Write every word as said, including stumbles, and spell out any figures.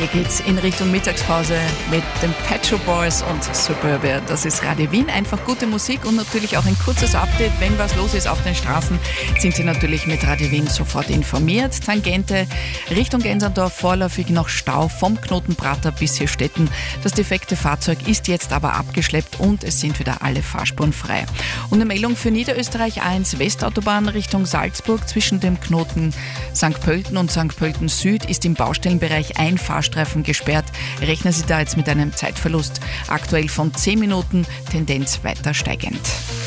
Hier geht's in Richtung Mittagspause mit den Pet Shop Boys und Suburbia. Das ist Radio Wien. Einfach gute Musik und natürlich auch ein kurzes Update. Wenn was los ist auf den Straßen, sind Sie natürlich mit Radio Wien sofort informiert. Tangente Richtung Gensendorf, vorläufig noch Stau vom Knoten Prater bis Hirstetten. Das defekte Fahrzeug ist jetzt aber abgeschleppt und es sind wieder alle Fahrspuren frei. Und eine Meldung für Niederösterreich: A eins Westautobahn Richtung Salzburg zwischen dem Knoten Sankt Pölten und Sankt Pölten Süd ist im Baustellenbereich ein Fahrstreifen gesperrt. Rechnen Sie da jetzt mit einem Zeitverlust aktuell von zehn Minuten, Tendenz weiter steigend.